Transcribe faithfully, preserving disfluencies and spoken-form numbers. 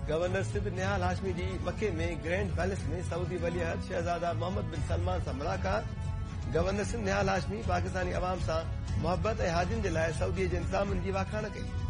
Governor Sindh निहाल हाशमी जी मके में grand palace में सऊदी वलीअहद शहजादा मोहम्मद बिन सलमान सां मुलाक़ात। गवर्नर सिंध निहाल हाशमी पाकिस्तानी अवाम सां मोहब्बत ऐं हाजियुनि जे लाइ सऊदीअ जे इंतज़ामनि जी वाखाण कई।